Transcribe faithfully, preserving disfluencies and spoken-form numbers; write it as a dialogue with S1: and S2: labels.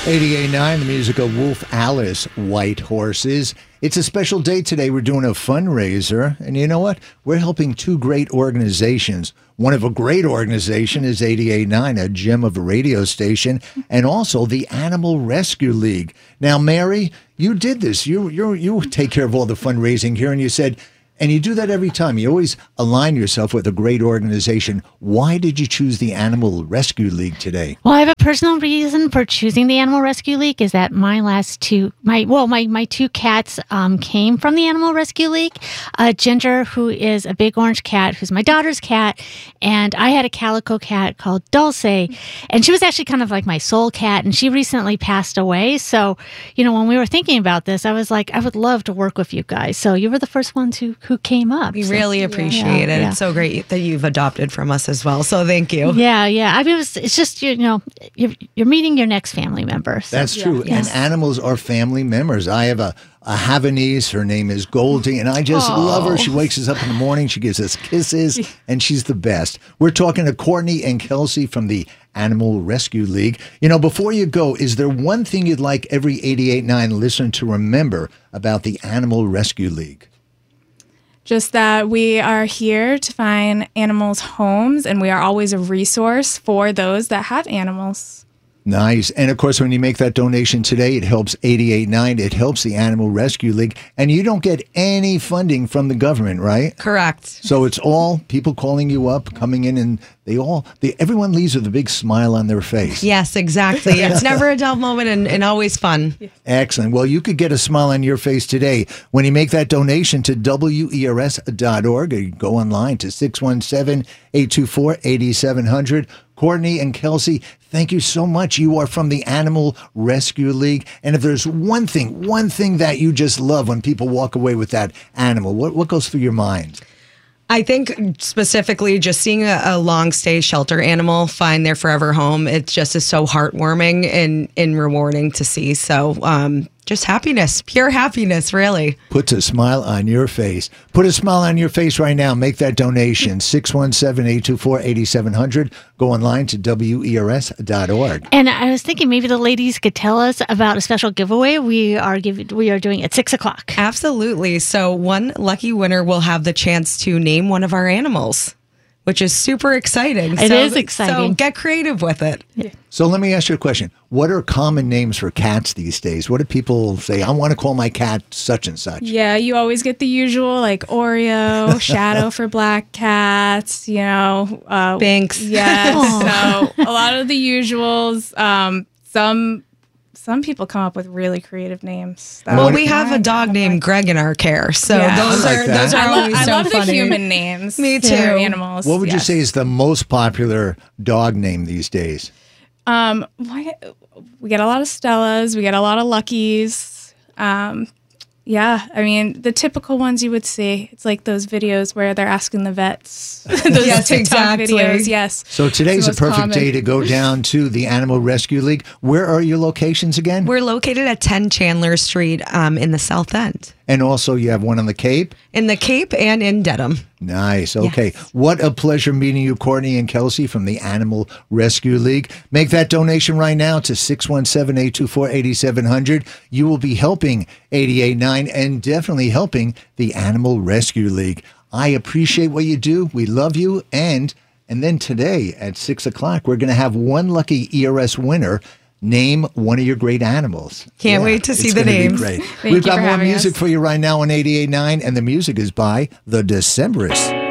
S1: eighty-eight point nine, the music of Wolf Alice, White Horses. It's a special day today. We're doing a fundraiser. And you know what? We're helping two great organizations. One of a great organization is eighty-eight point nine, a gem of a radio station, and also the Animal Rescue League. Now, Mary, you did this. You you you take care of all the fundraising here, and you said, and you do that every time. You always align yourself with a great organization. Why did you choose the Animal Rescue League today?
S2: Well, I have a personal reason for choosing the Animal Rescue League is that my last two, my well, my, my two cats um, came from the Animal Rescue League. Uh, Ginger, who is a big orange cat, who's my daughter's cat, and I had a calico cat called Dulce, and she was actually kind of like my soul cat, and she recently passed away. So, you know, when we were thinking about this, I was like, I would love to work with you guys. So you were the first ones who who came up.
S3: We
S2: so,
S3: really appreciate
S2: yeah,
S3: it.
S2: yeah.
S3: It's so great that you've adopted from us as well. So thank you.
S2: Yeah, yeah. I mean, it was, it's just, you know, you're, you're meeting your next family member. So.
S1: That's true.
S2: Yeah.
S1: And
S2: Yes.
S1: animals are family members. I have a, a Havanese. Her name is Goldie, and I just
S2: Aww.
S1: love her. She wakes us up in the morning. She gives us kisses, and she's the best. We're talking to Courtney and Kelsey from the Animal Rescue League. You know, before you go, is there one thing you'd like every eighty-eight point nine listener to remember about the Animal Rescue League?
S4: Just that we are here to find animals' homes, and we are always a resource for those that have animals.
S1: Nice. And of course, when you make that donation today, it helps eighty-eight point nine. It helps the Animal Rescue League. And you don't get any funding from the government, right?
S3: Correct.
S1: So it's all people calling you up, coming in, and they all, they, everyone leaves with a big smile on their face.
S3: Yes, exactly. It's never a dull moment and, and always fun.
S1: Excellent. Well, you could get a smile on your face today when you make that donation to W E R S dot org, or you go online to six one seven, eight two four, eight seven zero zero. Courtney and Kelsey, thank you so much. You are from the Animal Rescue League. And if there's one thing, one thing that you just love when people walk away with that animal, what, what goes through your mind?
S3: I think specifically just seeing a, a long stay shelter animal find their forever home, it just is so heartwarming and, and rewarding to see. So um, just happiness, pure happiness, really.
S1: Puts a smile on your face. Put a smile on your face right now. Make that donation. six one seven, eight two four, eight seven zero zero. Go online to W E R S dot org.
S2: And I was thinking maybe the ladies could tell us about a special giveaway we are giving, we are doing at six o'clock.
S3: Absolutely. So one lucky winner will have the chance to name one of our animals, which is super exciting.
S2: It
S3: so,
S2: is exciting.
S3: So get creative with it.
S1: So let me ask you a question. What are common names for cats these days? What do people say? I want to call my cat such and such.
S4: Yeah, you always get the usual, like Oreo, Shadow for black cats, you know. Uh,
S3: Binks.
S4: Yes. So a lot of the usuals. Um, some some people come up with really creative names. That
S3: Well,
S4: would-
S3: we have a dog named Greg in our care, so
S4: Yeah.
S3: those
S1: I like
S3: are
S1: that.
S3: those are
S4: I, lo-
S3: always
S4: I
S3: so
S4: love
S3: funny.
S4: the human names.
S3: Me
S4: for
S3: too.
S4: Animals.
S1: What would you
S4: yes.
S1: say is the most popular dog name these days?
S4: Um, what, we get a lot of Stellas. We get a lot of Luckies. Um, yeah, I mean, the typical ones you would see. It's like those videos where they're asking the vets. those
S3: Yes,
S4: TikTok
S3: exactly.
S4: videos. Yes.
S1: So today's a
S4: It's the most
S1: perfect
S4: common.
S1: day to go down to the Animal Rescue League. Where are your locations again?
S3: We're located at ten Chandler Street um, in the South End,
S1: And also you have one on the Cape?
S3: in the Cape and in Dedham.
S1: Nice. Okay.
S3: Yes.
S1: What a pleasure meeting you, Courtney and Kelsey from the Animal Rescue League. Make that donation right now to six one seven, eight two four, eight seven zero zero. You will be helping eighty-eight point nine and definitely helping the Animal Rescue League. I appreciate what you do. We love you. And and then today at six o'clock, we're going to have one lucky E R S winner. Name one of your great animals.
S3: Can't wait to see
S1: it's
S3: the
S1: gonna be
S3: names.
S1: great.
S4: Thank
S1: We've
S4: you
S1: got
S4: for
S1: more
S4: having
S1: music
S4: us.
S1: for you right now on eighty-eight point nine, and the music is by The Decemberists.